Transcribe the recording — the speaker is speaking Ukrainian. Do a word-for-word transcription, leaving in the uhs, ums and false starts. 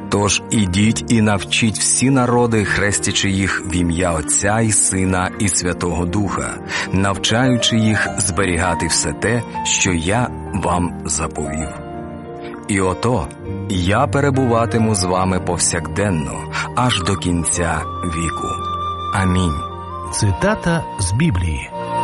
Тож ідіть і навчіть всі народи, хрестячи їх в ім'я Отця і Сина і Святого Духа, навчаючи їх зберігати все те, що я вам заповів. І ото я перебуватиму з вами повсякденно, аж до кінця віку. Амінь. Цитата з Біблії.